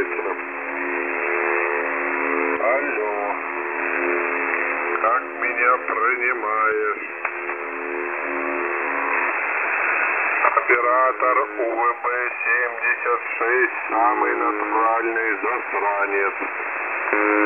получается. Алло. Как меня принимаешь? Оператор УВБ-76, самый натуральный засранец.